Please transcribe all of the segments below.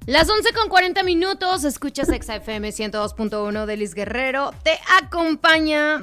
Las 11:40, escuchas XFM 102.1 de Liz Guerrero. Te acompaña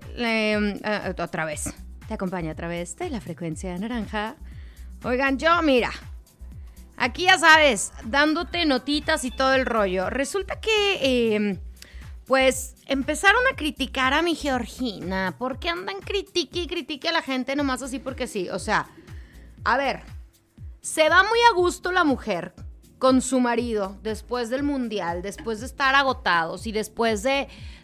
otra vez. Te acompaña a través de la frecuencia naranja. Oigan, mira, aquí ya sabes, dándote notitas y todo el rollo. Resulta que, pues, empezaron a criticar a mi Georgina. ¿Por qué andan critique a la gente nomás así porque sí? O sea, a ver, se va muy a gusto la mujer con su marido después del mundial, después de estar agotados y después de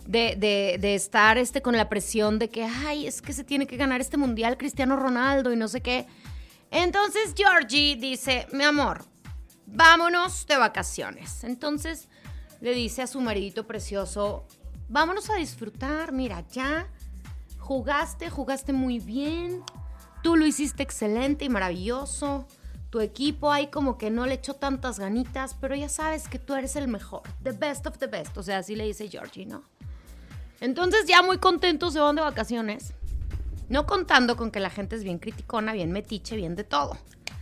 estar con la presión de que, ay, es que se tiene que ganar este mundial Cristiano Ronaldo y no sé qué. Entonces Georgie dice, mi amor, vámonos de vacaciones. Entonces le dice a su maridito precioso, vámonos a disfrutar, mira, ya jugaste muy bien, tú lo hiciste excelente y maravilloso. Tu equipo ahí como que no le echó tantas ganitas, pero ya sabes que tú eres el mejor, the best of the best, o sea, así le dice Georgie, ¿no? Entonces ya muy contentos se van de vacaciones, no contando con que la gente es bien criticona, bien metiche, bien de todo.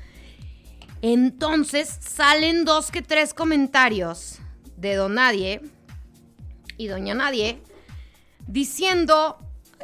Entonces salen 2 que 3 comentarios de Don Nadie y Doña Nadie diciendo,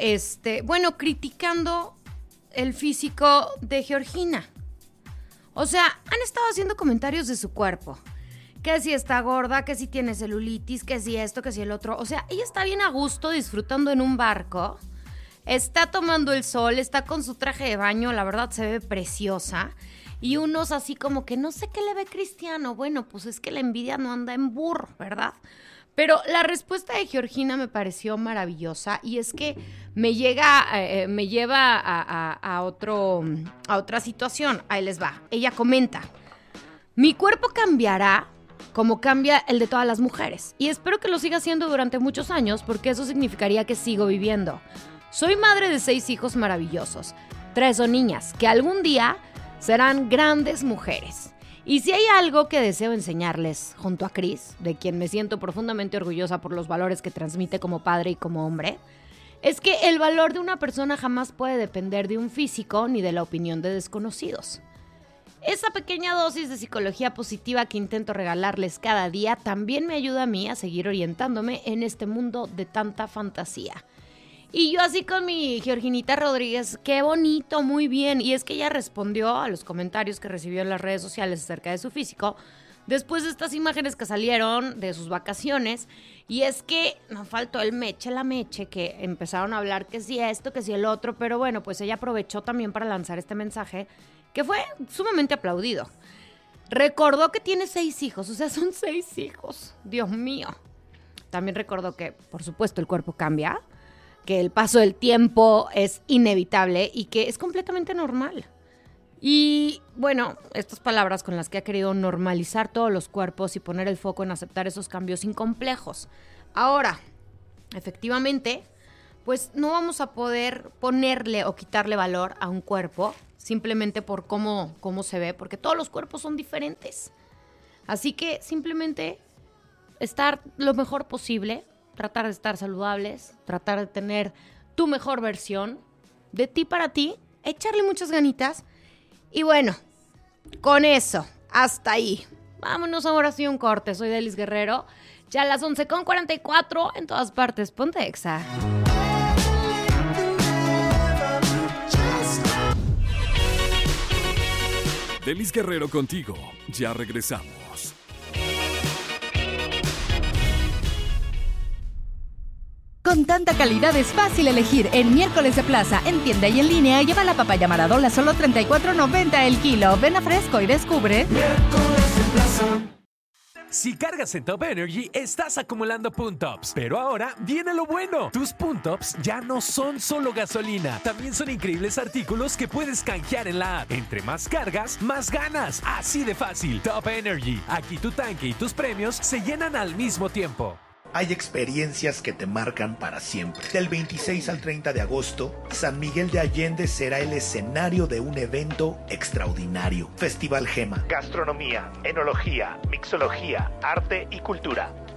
criticando el físico de Georgina. O sea, han estado haciendo comentarios de su cuerpo. Que si está gorda, que si tiene celulitis, que si esto, que si el otro. O sea, ella está bien a gusto disfrutando en un barco. Está tomando el sol, está con su traje de baño, la verdad se ve preciosa. Y unos así como que no sé qué le ve Cristiano. Bueno, pues es que la envidia no anda en burro, ¿verdad? Pero la respuesta de Georgina me pareció maravillosa y es que me lleva a otra situación. Ahí les va. Ella comenta, mi cuerpo cambiará como cambia el de todas las mujeres y espero que lo siga haciendo durante muchos años porque eso significaría que sigo viviendo. Soy madre de 6 hijos maravillosos. 3 son niñas que algún día serán grandes mujeres. Y si hay algo que deseo enseñarles junto a Chris, de quien me siento profundamente orgullosa por los valores que transmite como padre y como hombre, es que el valor de una persona jamás puede depender de un físico ni de la opinión de desconocidos. Esa pequeña dosis de psicología positiva que intento regalarles cada día también me ayuda a mí a seguir orientándome en este mundo de tanta fantasía. Y yo así con mi Georginita Rodríguez, qué bonito, muy bien. Y es que ella respondió a los comentarios que recibió en las redes sociales acerca de su físico después de estas imágenes que salieron de sus vacaciones. Y es que no faltó la meche, que empezaron a hablar que sí esto, que sí el otro. Pero bueno, pues ella aprovechó también para lanzar este mensaje que fue sumamente aplaudido. Recordó que tiene 6 hijos, o sea, son 6 hijos. Dios mío. También recordó que, por supuesto, el cuerpo cambia, que el paso del tiempo es inevitable y que es completamente normal. Y bueno, estas palabras con las que ha querido normalizar todos los cuerpos y poner el foco en aceptar esos cambios incomplejos. Ahora, efectivamente, pues no vamos a poder ponerle o quitarle valor a un cuerpo simplemente por cómo se ve, porque todos los cuerpos son diferentes. Así que simplemente estar lo mejor posible, tratar de estar saludables, tratar de tener tu mejor versión de ti para ti, echarle muchas ganitas. Y bueno, con eso, hasta ahí. Vámonos ahora sí a un corte. Soy Liz Guerrero. Ya a las 11:44 en todas partes. Ponte Exa. Liz Guerrero contigo. Ya regresamos. Con tanta calidad es fácil elegir. En Miércoles de Plaza, en tienda y en línea, lleva la papaya Maradona a solo $34.90 el kilo. Ven a Fresco y descubre. Miércoles de Plaza. Si cargas en Top Energy, estás acumulando Puntops. Pero ahora viene lo bueno. Tus Puntops ya no son solo gasolina. También son increíbles artículos que puedes canjear en la app. Entre más cargas, más ganas. Así de fácil. Top Energy. Aquí tu tanque y tus premios se llenan al mismo tiempo. Hay experiencias que te marcan para siempre. Del 26 al 30 de agosto, San Miguel de Allende será el escenario de un evento extraordinario. Festival Gema. Gastronomía, enología, mixología, arte y cultura.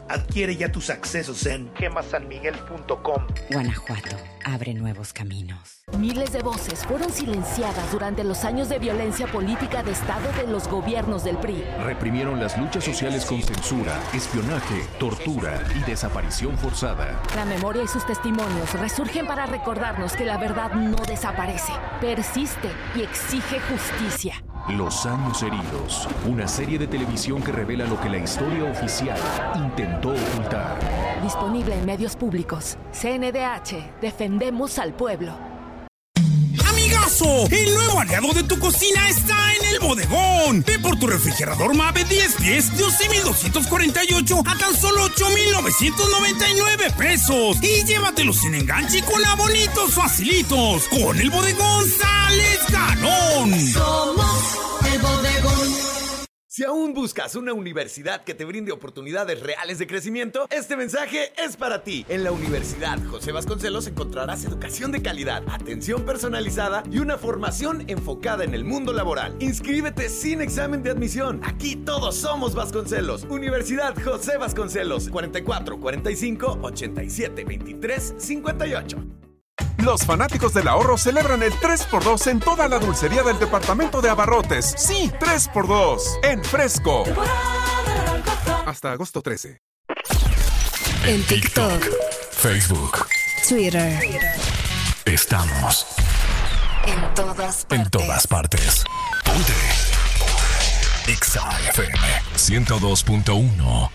Adquiere ya tus accesos en gemasanmiguel.com. Guanajuato abre nuevos caminos. Miles de voces fueron silenciadas durante los años de violencia política de Estado de los gobiernos del PRI. Reprimieron las luchas sociales con censura, espionaje, tortura y desaparición forzada. La memoria y sus testimonios resurgen para recordarnos que la verdad no desaparece, persiste y exige justicia. Los años heridos, una serie de televisión que revela lo que la historia oficial intentó ocultar. Disponible en medios públicos. CNDH, defendemos al pueblo. ¡Amigazo! El nuevo aliado de tu cocina está en el bodegón. Ve por tu refrigerador Mave 10 pies de 11,248 a tan solo 8,999 pesos. Y llévatelos sin enganche y con abonitos facilitos. Con el bodegón sales ganón. Somos el bodegón. Si aún buscas una universidad que te brinde oportunidades reales de crecimiento, este mensaje es para ti. En la Universidad José Vasconcelos encontrarás educación de calidad, atención personalizada y una formación enfocada en el mundo laboral. Inscríbete sin examen de admisión. Aquí todos somos Vasconcelos. Universidad José Vasconcelos, 44 45 87 23 58. Los fanáticos del ahorro celebran el 3x2 en toda la dulcería del departamento de Abarrotes. Sí, 3x2 en Fresco. Hasta agosto 13. En TikTok, Facebook, Twitter. Estamos en todas partes. En todas partes. Ponte Exa FM 102.1.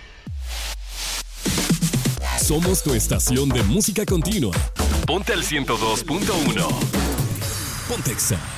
Somos tu estación de música continua. Ponte el 102.1. Ponte Exa.